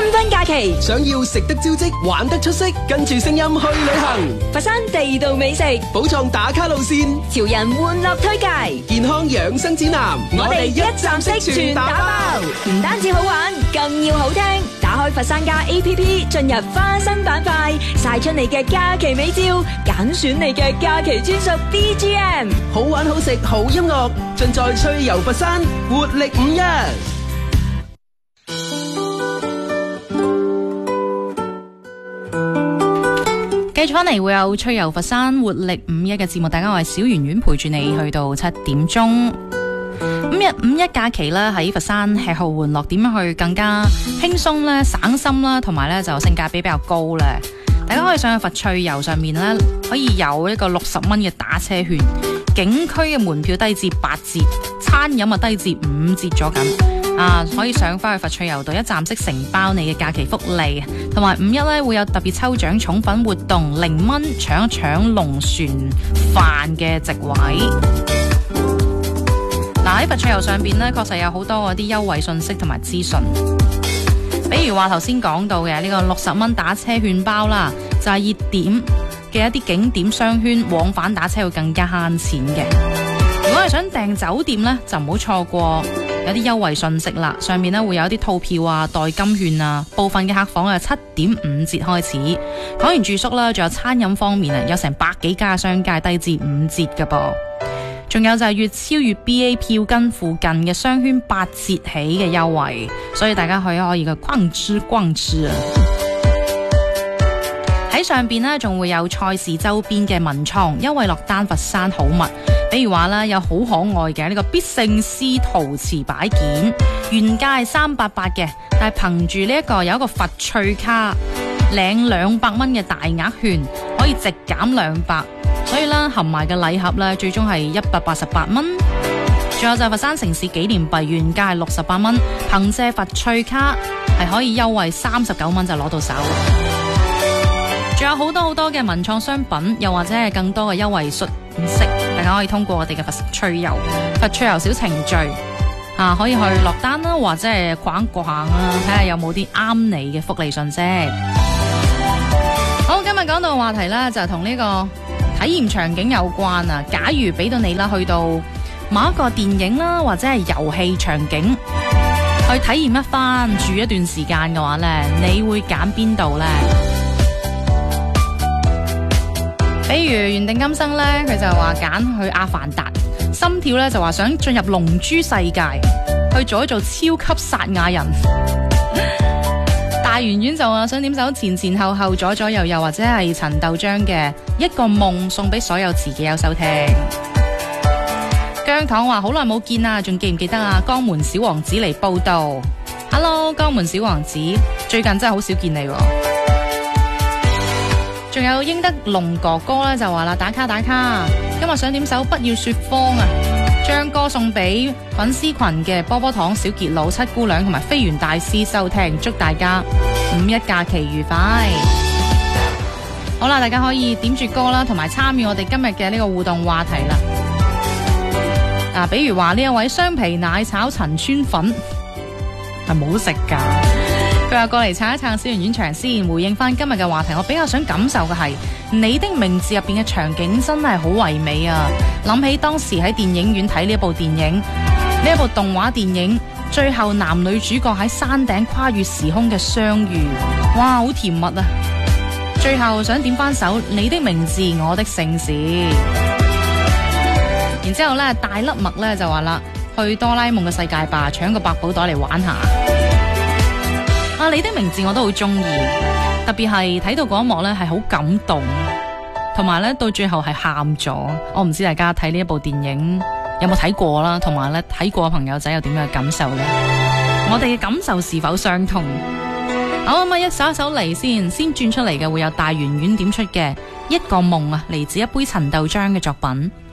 分假期， 想要食得招積，玩得出色，跟住聲音去旅行。 佛山地道美食， 寶藏打卡路線， 潮人玩樂推介， 健康養生指南， 我哋一站式全打包。唔單止好玩，更要好聽。打開佛山家 APP， 進入花生板塊，曬出你嘅假期美照，揀選你嘅假期專屬 BGM， 好玩好食好音樂，盡在趣遊佛山，活力51。 繼續翻嚟會有趣遊佛山活力51嘅節目，大家我係小圓圓陪住你去到7點鐘。5·1假期咧喺佛山吃喝玩樂，點樣去更加輕鬆咧、省心啦，同埋咧就性價比比較高咧。大家可以上去佛趣遊上面咧，可以有一個60蚊嘅打車券，景區嘅門票低至8折，餐飲啊低至5折咗緊。可以上翻去佛趣遊度，一站式承包你嘅假期福利，同埋5·1咧會有特別抽獎寵粉活動，0蚊搶一搶龍船飯嘅席位。喺佛趣遊上邊咧，確實有好多嗰啲優惠信息同埋資訊，比如話頭先講到嘅呢個60蚊打車券包啦，就係熱點嘅一啲景點商圈往返打車會更加慳錢嘅。如果係想訂酒店呢，就唔好錯過有啲優惠信息啦。上面呢會有啲套票啊、代金券啊，部分嘅客房啊7.5折開始。講完住宿啦，仲有餐飲方面啊，有成100幾家商界低至5折㗎噃。仲有就係越超越 BA 票根附近嘅商圈8折起嘅優惠，所以大家可以去逛吃啊！喺上邊呢，仲會有賽事周邊嘅文創優惠落單佛山好物，比如話啦，有好可愛嘅呢個必勝絲陶瓷擺件，原價係388嘅，但係憑住呢一個有一個佛趣卡，領200蚊嘅大額券，可以直減200。所以啦，含埋嘅禮盒咧，最終係188蚊。仲有就係佛山城市紀念幣，原價係68蚊，憑借佛趣卡係可以優惠39蚊就攞到手。仲有好多好多嘅文創商品，又或者係更多嘅優惠信息，大家可以通過我哋嘅佛趣遊小程序可以去落單啦，或者係逛逛啦，睇下有冇啲啱你嘅福利信息。好，今日講到嘅話題咧，就同呢個體驗場景有關啊！假如俾到你啦，去到某一個電影啦，或者係遊戲場景去體驗一番，住一段時間嘅話呢，你會揀邊度呢？比如緣定今生呢，佢就話揀去阿凡達；心跳呢，就話想進入龍珠世界，去做一做超級撒亞人。大圓圓就話想點首前前後後左左右右，或者係陳豆漿嘅一個夢，送俾所有自己有收聽。姜糖話好耐冇見啦，仲記唔記得啊？江門小王子嚟報道。Hello， 江門小王子，最近真係好少見你。仲有英德龍哥哥咧就話啦，打卡，今日想點首不要說謊啊，將歌送俾粉絲群嘅波波糖、小傑佬、七姑娘同埋飛猿大師收聽，祝大家5·1假期愉快。好啦，大家可以點住歌啦，同埋參與我哋今日嘅呢個互動話題啦。比如話呢一位雙皮奶炒陳村粉係冇好食噶，佢話過嚟撐一撐小圓圓場先，回應翻今日嘅話題。我比較想感受嘅係你的名字入邊嘅場景真係好唯美啊！諗起當時喺電影院睇呢一部電影，呢一部動畫電影，最後男女主角喺山頂跨越時空嘅相遇，哇，好甜蜜啊！最後想點翻首你的名字我的姓氏。然之後咧，大粒麥咧就話啦，去哆啦 A 夢嘅世界吧，搶個百寶袋嚟玩下。你的名字我都好中意，特別係睇到嗰一幕咧係好感動，同埋咧到最後係喊咗。我唔知大家睇呢一部電影有冇睇過啦，同埋咧睇過嘅朋友仔有點樣嘅感受呢？我哋嘅感受是否相同？好，咁一首一首嚟先轉出嚟嘅會有大圓圓點出嘅一個夢啊，嚟自一杯陳豆漿嘅作品。